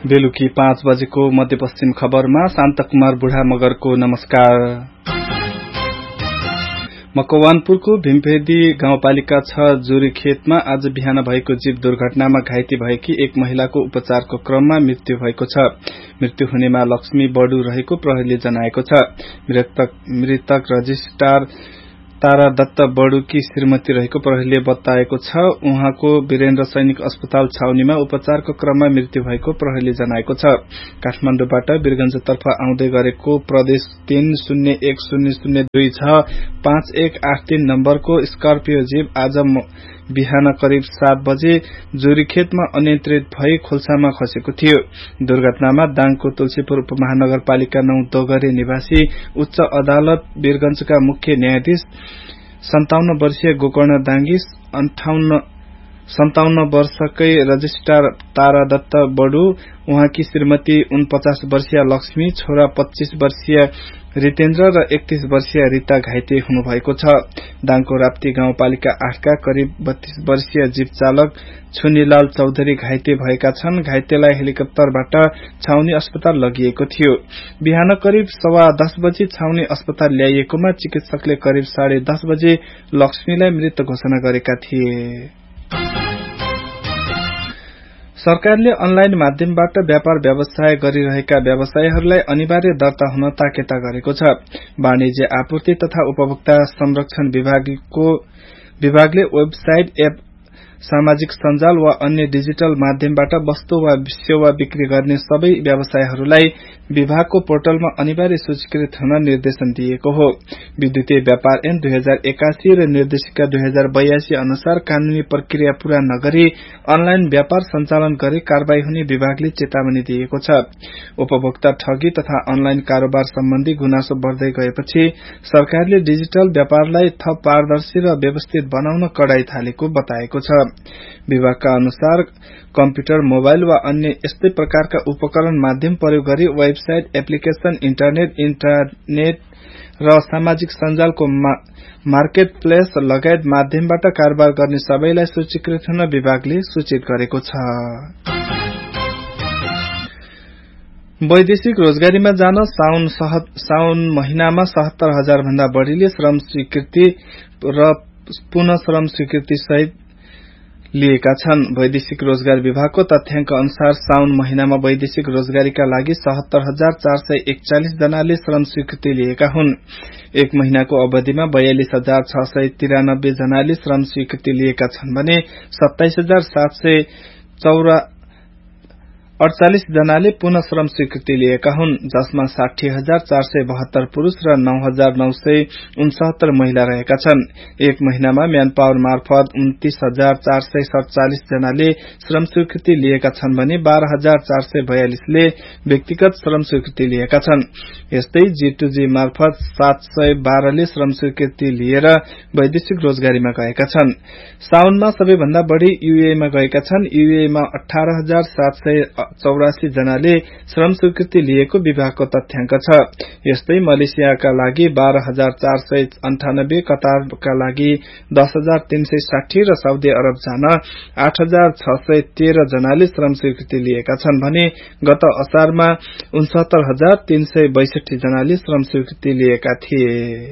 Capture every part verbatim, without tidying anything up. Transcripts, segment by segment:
बेलुकी पाँच बजेको मध्यपश्चिम खबरमा शान्तकुमार बुढा मगरको नमस्कार। मकवानपुरको भीमभेदी गाउँपालिका छ जोरीखेतमा आज बिहान भएको जीव दुर्घटनामा घाइते भएकी एक महिलाको उपचारको क्रममा मृत्यु भएको छ। मृत्यु हुनेमा लक्ष्मी बडु रहेको प्रहरीले जनाएको छ। मृतक मृतक रजिस्ट्रार तारा दत्त बडुकी श्रीमती रहेको प्रहरीले बताएको छ। उहाँको वीरेन्द्र सैनिक अस्पताल छाउनीमा उपचारको क्रममा मृत्यु भएको प्रहरीले जनाएको छ। काठमाडौँबाट वीरगंजतर्फ आउँदै गरेको प्रदेश तीन शून्य एक शून्य शून्य दुई छ पाँच एक आठ तीन नम्बरको स्कर्पियो जीप आज बिहान करिब सात बजे जोरीखेतमा अनियन्त्रित भई खोल्सामा खसेको थियो। दुर्घटनामा दाङको तुलसीपुर उपमहानगरपालिका नौ दोगरे निवासी उच्च अदालत वीरगंजका मुख्य न्यायाधीश सन्ताउन्न वर्षीय गोकर्ण दाङ्गी अन्ठाउन्न सन्ताउन्न वर्षकै रजिस्ट्रार तारा दत्त बडु, उहाँकी श्रीमती उनपचास वर्षीय लक्ष्मी, छोरा पच्चीस वर्षीय रितेन्द्र र एकतीस वर्षीय रीता घाइते हुनुभएको छ। दाङको राप्ती गाउँपालिका आठका करिब बत्तीस वर्षीय जीप चालक छुनीलाल चौधरी घाइते भएका छन्। घाइतेलाई हेलिकप्टरबाट छाउनी अस्पताल लगिएको थियो। बिहान करिब सवा दस बजे छाउनी अस्पताल ल्याइएकोमा चिकित्सकले करिब साढे दस बजे लक्ष्मीलाई मृत घोषणा गरेका थिए। सरकारले अनलाइन माध्यमबाट व्यापार व्यवसाय गरिरहेका व्यवसायीहरूलाई अनिवार्य दर्ता हुन ताकेता गरेको छ। वाणिज्य आपूर्ति तथा उपभोक्ता संरक्षण विभागको विभागले वेबसाइट, एप, सामाजिक सञ्जाल वा अन्य डिजिटल माध्यमबाट वस्तु वा सेवा बिक्री गर्ने सबै व्यवसायीहरूलाई विभागको पोर्टलमा अनिवार्य सूचीकृत हुन निर्देशन दिएको हो। विद्युतीय व्यापार ऐन दुई हजार एकासी र निर्देशिका दुई हजार बयासी अनुसार कानूनी प्रक्रिया पूरा नगरी अनलाइन व्यापार सञ्चालन गरी कारवाही हुने विभागले चेतावनी दिएको छ। उपभोक्ता ठगी तथा अनलाइन कारोबार सम्बन्धी गुनासो बढ़दै गएपछि सरकारले डिजिटल व्यापारलाई थप पारदर्शी र व्यवस्थित बनाउन कडाई थालेको बताएको छ। विभागका अनुसार कम्प्युटर, मोबाइल वा अन्य यस्तै प्रकारका उपकरण माध्यम प्रयोग गरी वेबसाइट, एप्लिकेशन, इन्टरनेट इन्टरनेट र सामाजिक सञ्जालको मार्केट प्लेस लगायत माध्यमबाट कारोबार गर्ने सबैलाई सूचीकृत हुन विभागले सूचित गरेको छ। वैदेशिक रोजगारीमा जान साउन साउन महिनामा सत्तर हजार भन्दा बढ़ीले श्रम स्वीकृति र पुनः श्रम स्वीकृति सहित लिएका छन्। वैदेशिक रोजगार विभागको तथ्याङ्क अनुसार साउन महिनामा वैदेशिक रोजगारीका लागि सतहत्तर हजार चार सय एकचालिस जनाले श्रम स्वीकृति लिएका हुन्। एक महिनाको अवधिमा बयालिस हजार छ सय तिरानब्बे जनाले श्रम स्वीकृति लिएका छन् भने सत्ताइस हजार सात सय चौरा अड़चालिस जनाले पुनः श्रम स्वीकृति लिएका हुन्, जसमा साठी हजार चार सय बहत्तर पुरूष र नौ हजार नौ सय उनसत्तर महिला रहेका छन्। एक महिनामा म्यान पावर मार्फत उन्तीस हजार चार सय सड़चालिस जनाले श्रम स्वीकृति लिएका छन् भने बाह्र हजार चार सय बयालिसले व्यक्तिगत श्रम स्वीकृति लिएका छन्। यस्तै जी टू जी मार्फत सात सय बाह्रले श्रम स्वीकृति लिएर वैदेशिक रोजगारीमा गएका छन्। साउनमा सबैभन्दा बढ़ी यूएईमा गएका छन्। यूएईमा अठार हजार सात सय चौरासी जनाले श्रम स्वीकृति लिएको विभागको तथ्याङ्क छ। यस्तै मलेसियाका लागि बाह्र हजार चार सय अन्ठानब्बे, कतारका लागि दस हजार तीन सय साठी र साउदी अरब जान आठ हजार छ सय तेह्र जनाले श्रम स्वीकृति लिएका छन् भने गत असारमा उनसत्तर हजार तीन सय बैसठी जनाले श्रम स्वीकृति लिएका थिए।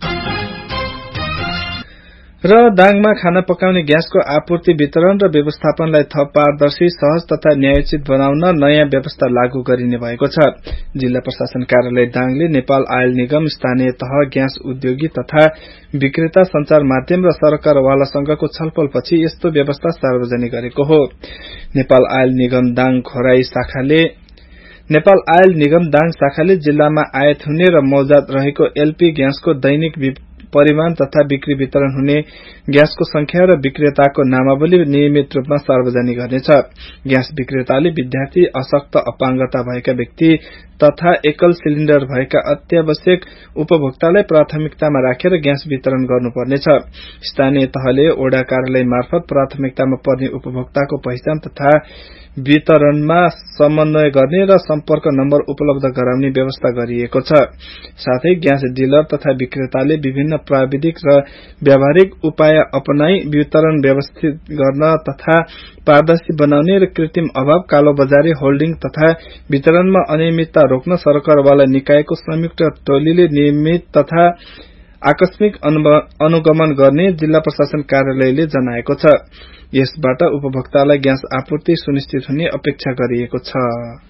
र दाङमा खाना पकाउने ग्यासको आपूर्ति, वितरण र व्यवस्थापनलाई थप पारदर्शी, सहज तथा न्यायोचित बनाउन नयाँ व्यवस्था लागू गरिने भएको छ। जिल्ला प्रशासन कार्यालय दाङले नेपाल आयल निगम, स्थानीय तह, ग्यास उद्योगी तथा विक्रेता, संचार माध्यम र सरकारवालासँगको छलफलपछि यस्तो व्यवस्था सार्वजनिक गरेको हो। नेपाल आयल निगम दाङ खोराई शाखाले नेपाल आयल निगम दाङ शाखाले जिल्लामा आयात हुने र मौजात रहेको एलपी ग्यासको दैनिक परिमाण तथा बिक्री वितरण हुने ग्यासको संख्या र विक्रेताको नामावली नियमित रूपमा सार्वजनिक गर्नेछ। ग्यास विक्रेताले विद्यार्थी, अशक्त, अपाङ्गता भएका व्यक्ति तथा एकल सिलिण्डर भएका अत्यावश्यक उपभोक्तालाई प्राथमिकतामा राखेर ग्यास वितरण गर्नुपर्नेछ। स्थानीय तहले ओडा कार्यालय मार्फत प्राथमिकतामा पर्ने उपभोक्ताको पहिचान तथा वितरणमा समन्वय गर्ने र सम्पर्क नम्बर उपलब्ध गराउने व्यवस्था गरिएको छ। साथै ग्यास डिलर तथा विक्रेताले विभिन्न प्राविधिक र व्यावहारिक उपाय उपाय अपनाई वितरण व्यवस्थित गर्न तथा पारदर्शी बनाउने र कृत्रिम अभाव, कालो बजारी, होल्डिङ तथा वितरणमा अनियमितता रोक्न सरकारवाला निकायको संयुक्त टोलीले नियमित तथा आकस्मिक अनुगमन गर्ने जिल्ला प्रशासन कार्यालयले जनाएको छ। यसबाट उपभोक्तालाई ग्यास आपूर्ति सुनिश्चित हुने अपेक्षा गरिएको छ।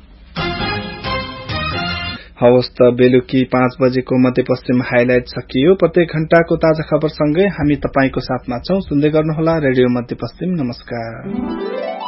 हवस् त बेलुकी पाँच बजेको मध्यपश्चिम हाइलाइट सकियो। प्रत्येक घण्टाको ताजा खबरसँगै हामी तपाईको साथमा छौं। सुन्दै गर्नुहोला रेडियो मध्यपश्चिम। नमस्कार।